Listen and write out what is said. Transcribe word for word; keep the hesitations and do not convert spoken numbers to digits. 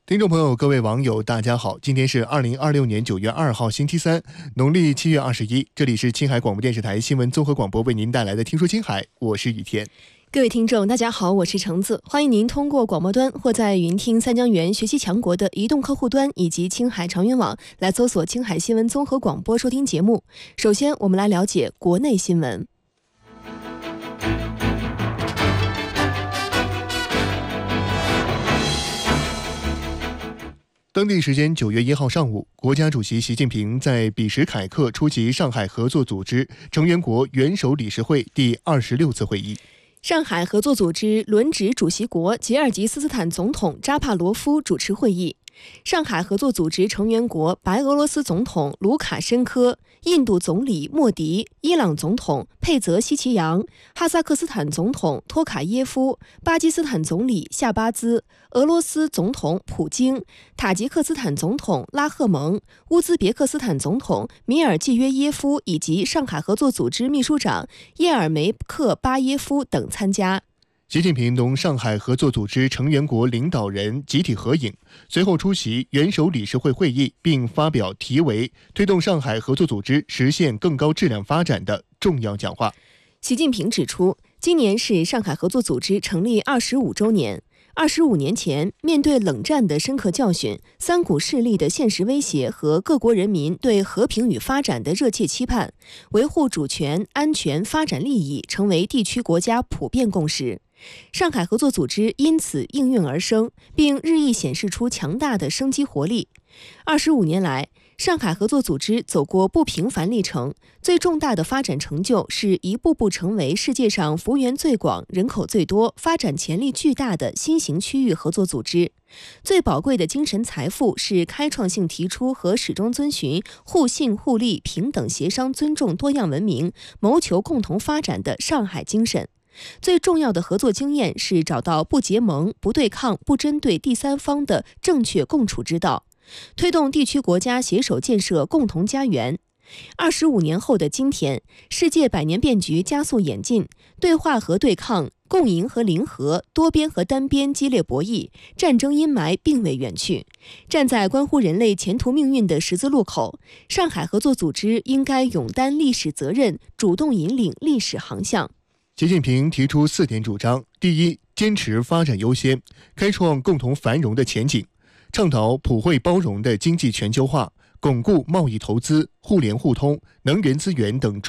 听众朋友，各位网友，大家好！今天是二零二六年九月二号，星期三，农历七月二十一。这里是青海广播电视台新闻综合广播为您带来的《听说青海》，我是雨天。 各位听众，大家好，我是橙子，欢迎您通过广播端或在云听三江源学习强国的移动客户端以及青海长云网来搜索青海新闻综合广播收听节目。首先，我们来了解国内新闻。 当地时间九月一号上午，国家主席习近平在比什凯克出席上海合作组织成员国元首理事会第二十六次会议。 上海合作组织轮值主席国吉尔吉斯斯坦总统扎帕罗夫主持会议。上海合作组织成员国白俄罗斯总统卢卡申科、印度总理莫迪、伊朗总统佩泽希奇扬、哈萨克斯坦总统托卡耶夫、巴基斯坦总理夏巴兹、俄罗斯总统普京、塔吉克斯坦总统拉赫蒙、乌兹别克斯坦总统米尔季约耶夫以及上海合作组织秘书长叶尔梅克巴耶夫等参加。 习近平同上海合作组织成员国领导人集体合影，随后出席元首理事会会议，并发表题为“推动上海合作组织实现更高质量发展”的重要讲话。 习近平指出，今年是上海合作组织成立二十五周年。二十五年前，面对冷战的深刻教训、三股势力的现实威胁和各国人民对和平与发展的热切期盼，维护主权、安全、发展利益成为地区国家普遍共识。上海合作组织因此应运而生，并日益显示出强大的生机活力。二十五年来，上海合作组织走过不平凡历程，最重大的发展成就是一步步成为世界上幅员最广、人口最多、发展潜力巨大的新型区域合作组织。最宝贵的精神财富是开创性提出和始终遵循互信互利、平等协商、尊重多样文明、谋求共同发展的上海精神。最重要的合作经验是找到不结盟、不对抗、不针对第三方的正确共处之道，推动地区国家携手建设共同家园。二十五年后的今天，世界百年变局加速演进，对话和对抗、共赢和零和、多边和单边激烈博弈，战争阴霾并未远去。站在关乎人类前途命运的十字路口，上海合作组织应该勇担历史责任，主动引领历史航向。 习近平提出四点主张：第一，坚持发展优先，开创共同繁荣的前景，倡导普惠包容的经济全球化，巩固贸易投资、互联互通、能源资源等